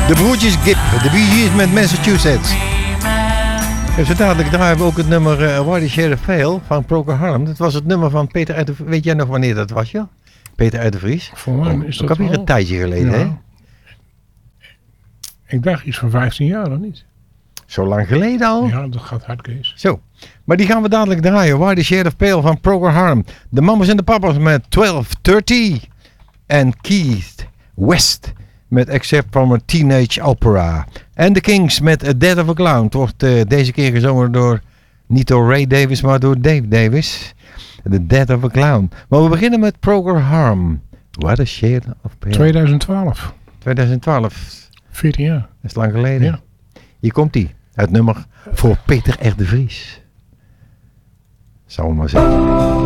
De broertjes Gibb, de Bee Gees met Massachusetts. En zo dadelijk draaien we ook het nummer Why the Sheriff Fail van Procol Harum. Dat was het nummer van Peter uit de Vries. Weet jij nog wanneer dat was, joh? Peter uit de Vries. Voor mij is dat ook alweer een tijdje geleden, ja. hè? Ik dacht iets van 15 jaar, of niet? Zo lang geleden al? Ja, dat gaat hard, Kees. Zo. Maar die gaan we dadelijk draaien. Why the Sheriff Fail van Procol Harum. De mamas en de papas met 12:30. En Keith West met Except from a Teenage Opera. En de Kings met A Death of a Clown. Het wordt deze keer gezongen door niet door Ray Davies, maar door Dave Davis. The Death of a Clown. Maar we beginnen met Procol Harum. What a Sheriff Fail. 2012. 2012. 14 jaar. Dat is lang geleden. Ja. Hier komt hij. Het nummer voor Peter R. de Vries. Zal we maar zeggen.